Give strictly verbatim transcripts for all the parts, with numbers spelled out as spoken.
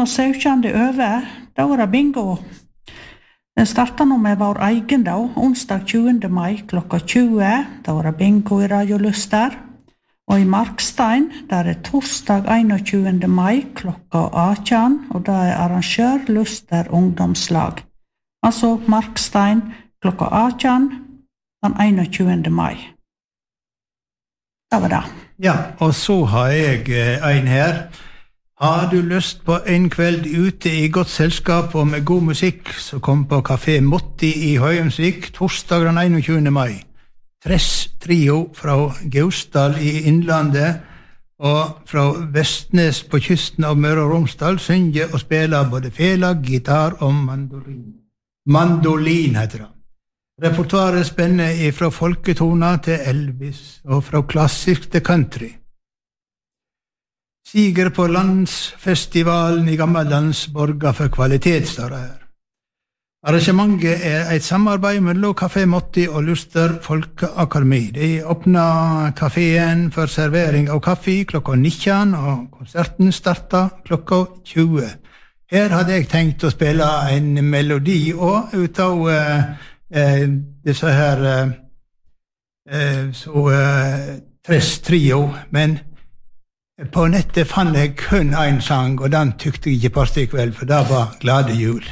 og syttende over, da var det bingo. Den startet nå med vår egen dag, onsdag tjuende mai klokka tjue, da var det bingo i Radio Luster. Og i Markstein, der er torsdag einogtjúgunda mai klokka átjan, og da er arrangør Luster ungdomslag. Altså Markstein klokka átjan, den einogtjúgunda mai. Det var det. Ja, og så har jeg en her. Har du lyst på en kveld ute i godt selskap og med god musikk, så kom på Café Motti i Høyemsvik, torsdag den einogtjúgunda mai. Tress trio fra Gausdal i Innlandet og fra Vestnes på kysten av Møre og Romsdal synger og spiller både fela, gitar og mandolin. Mandolin heter det. Repertoaret spenner fra folketoner til Elvis og fra klassisk til country. Siger på landsfestivalen i Gammellands borga for kvalitet, står det her. Arrangementet er et samarbeid mellom Café Motti og Luster Folkeakademi. De åpner kaféen for servering av kaffe klokka nitjan, og konserten starter klokka tjue. Her hadde jeg tenkt å spille en melodi og ut av eh, eh, disse her eh, så eh, Tress trio, men på nettet fant jeg kun en sang, og den tykte jeg ikke passet i kveld, for det var Glade jul.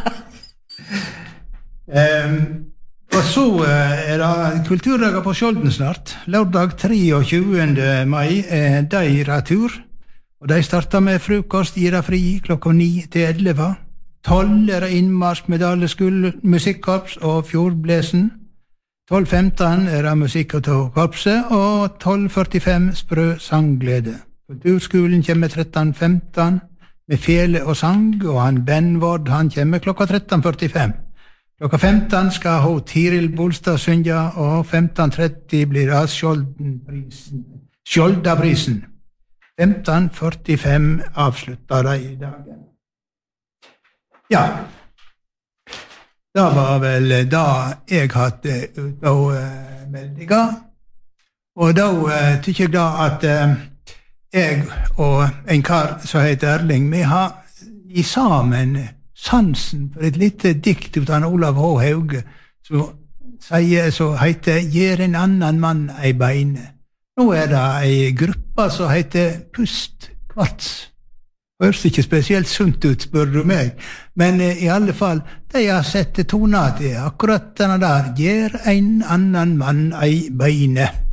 um, og så uh, er det kulturdager på Skjolden snart. Lørdag treogtjúgunda mai er de retur, og de starter med frokost, gir fri klokka ni til elleve. tolv er det innmarsk med Daleskull musikkorps og Fjordblesen. tolv femten er det musikk til korpset, og tolv førtifem sprø sangglede. Kulturskolen kommer tretten femten med fele og sang, og han Ben Vord, han kommer klokka tretten førtifem. Klokka femten skal ho Tiril Bolstad synge, og femten tretti blir det Skjoldaprisen. femten førtifem avslutter de i dagen. Ja, det var vel da jeg hadde ut av uh, meldinga, og da uh, tykker jeg da at uh, jeg og en kar som heter Erling, vi har i sammen sansen for et lite dikt ut av Olav H. Hauge, som sier, så heter «Gjer en annan mann ei beine». Nå er det ei gruppe som heter Pust Kvarts. Høres ikke spesielt sunt ut, spør du meg, men eh, i alle fall, de har sett toner til akkurat denne der «Gjer en annan mann ei beine».